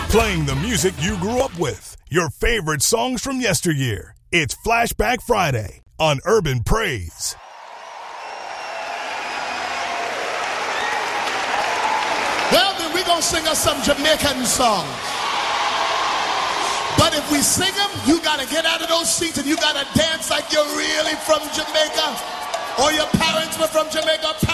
Playing the music you grew up with. Your favorite songs from yesteryear. It's Flashback Friday on Urban Praise. Well, then we're going to sing us some Jamaican songs. But if we sing them, you got to get out of those seats and you got to dance like you're really from Jamaica. Or your parents were from Jamaica.